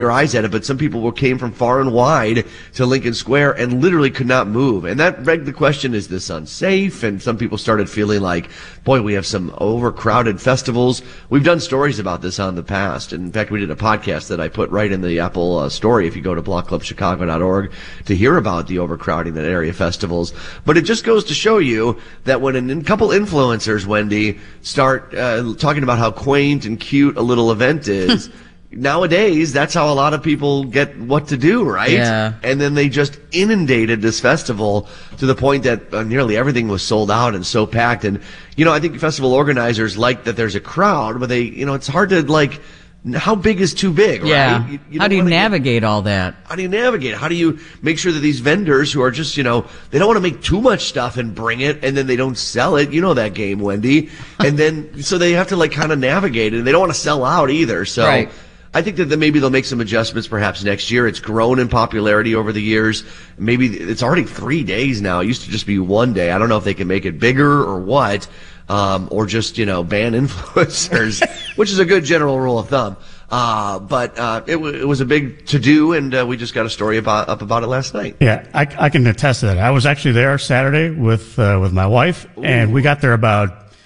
your eyes at it, but some people came from far and wide to Lincoln Square and literally could not move. And that begged the question, is this unsafe? And some people started feeling like, boy, we have some overcrowded festivals. We've done stories about this on the past. And in fact, we did a podcast that I put right in the Apple story if you go to blockclubchicago.org to hear about the overcrowding at area festivals. But it just goes to show you that when a couple influencers, Wendy, start talking about how quaint and cute a little event is, nowadays, that's how a lot of people get what to do, right? Yeah. And then they just inundated this festival to the point that nearly everything was sold out and so packed. And, I think festival organizers like that there's a crowd, but they, it's hard to, like, how big is too big, yeah. right? How do you navigate all that? How do you navigate? How do you make sure that these vendors who are just, they don't want to make too much stuff and bring it and then they don't sell it. You know that game, Wendy. And then, so they have to, like, kind of navigate it, and they don't want to sell out either. So. Right. I think that maybe they'll make some adjustments perhaps next year. It's grown in popularity over the years. Maybe it's already 3 days now. It used to just be 1 day. I don't know if they can make it bigger or what, or just, ban influencers, which is a good general rule of thumb. But it was a big to-do, and we just got a story up about it last night. Yeah, I can attest to that. I was actually there Saturday with my wife, and we got there about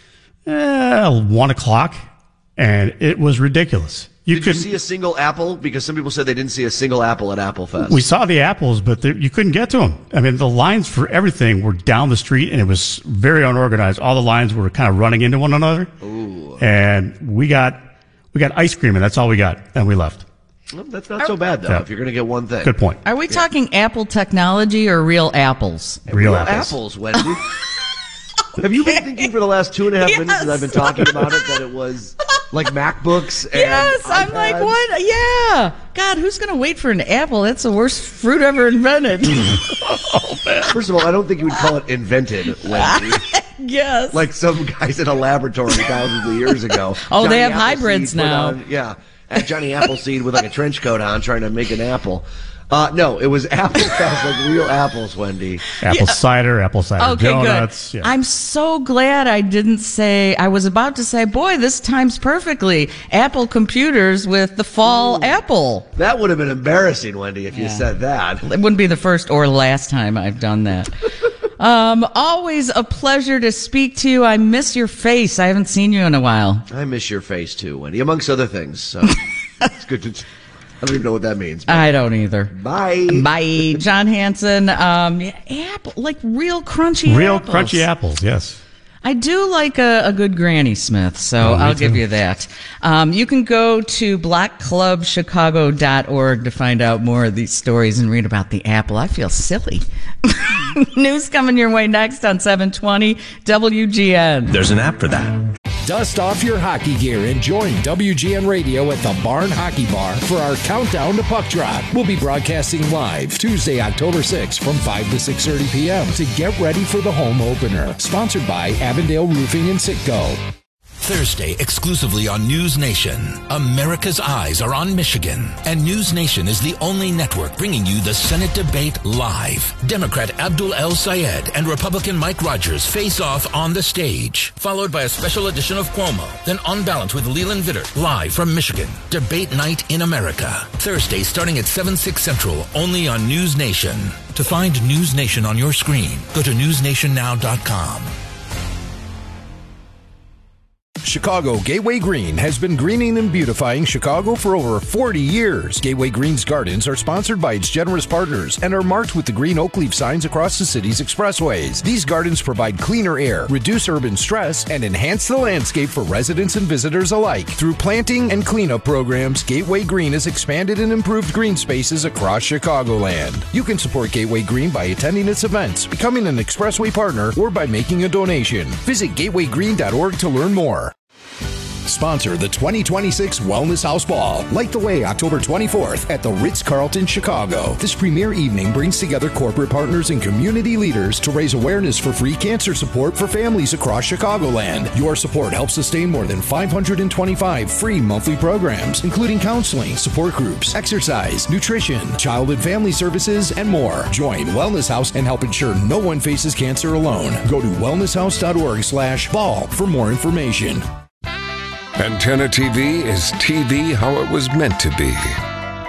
1 o'clock, and it was ridiculous. Did you see a single apple? Because some people said they didn't see a single apple at Apple Fest. We saw the apples, but you couldn't get to them. I mean, the lines for everything were down the street, and it was very unorganized. All the lines were kind of running into one another. Ooh. And we got ice cream, and that's all we got, and we left. Well, that's not so bad, though, if you're going to get one thing. Good point. Are we talking Apple technology or real apples? Real apples, Wendy. Have you been thinking for the last 2.5 minutes that I've been talking about it that it was like MacBooks and Yes, iPads? I'm like, what? Yeah. God, who's going to wait for an apple? That's the worst fruit ever invented. Oh, man. First of all, I don't think you would call it invented, Wendy. Yes. Like some guys in a laboratory thousands of years ago. Oh, Johnny they have Appleseed hybrids now. Had Johnny Appleseed with like a trench coat on trying to make an apple. No, it was apple stuff, like real apples, Wendy. Apple cider donuts. Good. Yeah. I'm so glad I didn't say, I was about to say, boy, this times perfectly. Apple computers with the fall apple. That would have been embarrassing, Wendy, if you said that. It wouldn't be the first or last time I've done that. Always a pleasure to speak to you. I miss your face. I haven't seen you in a while. I miss your face too, Wendy, amongst other things. So it's good to... I don't even know what that means. I don't either. Bye. Bye. John Hanson. Apple, like real crunchy apples, yes. I do like a good Granny Smith, so I'll give you that. You can go to blockclubchicago.org to find out more of these stories and read about the apple. I feel silly. News coming your way next on 720 WGN. There's an app for that. Dust off your hockey gear and join WGN Radio at the Barn Hockey Bar for our countdown to puck drop. We'll be broadcasting live Tuesday, October 6th from 5 to 6:30 p.m. to get ready for the home opener. Sponsored by Avondale Roofing and Sitco. Thursday, exclusively on News Nation. America's eyes are on Michigan, and News Nation is the only network bringing you the Senate debate live. Democrat Abdul El Sayed and Republican Mike Rogers face off on the stage, followed by a special edition of Cuomo, then On Balance with Leland Vittert, live from Michigan. Debate night in America. Thursday, starting at 7/6 Central, only on News Nation. To find News Nation on your screen, go to newsnationnow.com. Chicago Gateway Green has been greening and beautifying Chicago for over 40 years. Gateway Green's gardens are sponsored by its generous partners and are marked with the green oak leaf signs across the city's expressways. These gardens provide cleaner air, reduce urban stress, and enhance the landscape for residents and visitors alike. Through planting and cleanup programs, Gateway Green has expanded and improved green spaces across Chicagoland. You can support Gateway Green by attending its events, becoming an expressway partner, or by making a donation. Visit gatewaygreen.org to learn more. Sponsor the 2026 Wellness House Ball. Light the way October 24th at the Ritz-Carlton, Chicago. This premier evening brings together corporate partners and community leaders to raise awareness for free cancer support for families across Chicagoland. Your support helps sustain more than 525 free monthly programs, including counseling, support groups, exercise, nutrition, child and family services, and more. Join Wellness House and help ensure no one faces cancer alone. Go to wellnesshouse.org/ball for more information. Antenna TV is TV how it was meant to be.